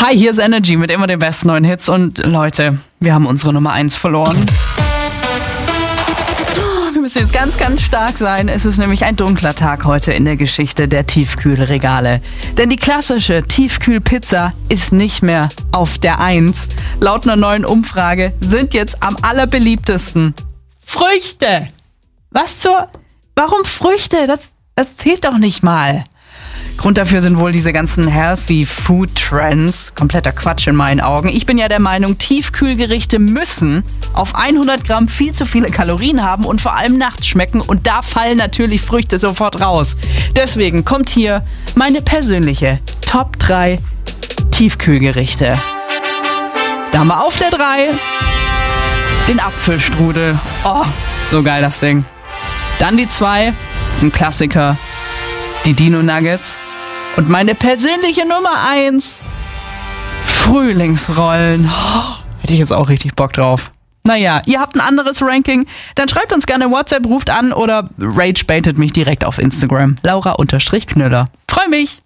Hi, hier ist Energy mit immer den besten neuen Hits und Leute, wir haben unsere Nummer 1 verloren. Wir müssen jetzt ganz, ganz stark sein. Es ist nämlich ein dunkler Tag heute in der Geschichte der Tiefkühlregale. Denn die klassische Tiefkühlpizza ist nicht mehr auf der 1. Laut einer neuen Umfrage sind jetzt am allerbeliebtesten Früchte. Warum Früchte? Das zählt doch nicht mal. Grund dafür sind wohl diese ganzen Healthy Food Trends. Kompletter Quatsch in meinen Augen. Ich bin ja der Meinung, Tiefkühlgerichte müssen auf 100 Gramm viel zu viele Kalorien haben und vor allem nachts schmecken. Und da fallen natürlich Früchte sofort raus. Deswegen kommt hier meine persönliche Top 3 Tiefkühlgerichte. Da haben wir auf der 3 den Apfelstrudel. Oh, so geil das Ding. Dann die 2, ein Klassiker, die Dino Nuggets. Und meine persönliche Nummer 1, Frühlingsrollen. Oh, hätte ich jetzt auch richtig Bock drauf. Naja, ihr habt ein anderes Ranking, dann schreibt uns gerne WhatsApp, ruft an oder ragebaitet mich direkt auf Instagram. Laura_Knüller. Freu mich!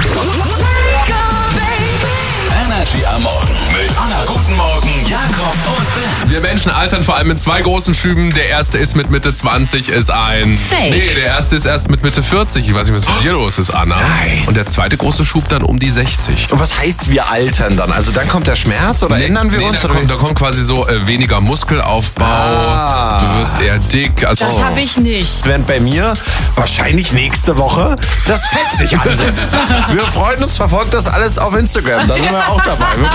Energy am Morgen mit Anna. Guten Morgen, Jakob und Ben. Wir Menschen altern vor allem in 2 großen Schüben. Der erste ist mit Mitte 20, ist ein... Fake. Nee, der erste ist erst mit Mitte 40. Ich weiß nicht, was mit dir los ist, Anna. Nein. Und der zweite große Schub dann um die 60. Und was heißt wir altern dann? Also dann kommt der Schmerz oder ändern wir uns? Da kommt quasi so weniger Muskelaufbau. Du wirst eher dick. Also, Das habe ich nicht. Während bei mir wahrscheinlich nächste Woche das Fett sich ansetzt. Wir freuen uns, verfolgt das alles auf Instagram. Da sind wir auch dabei. Wirklich.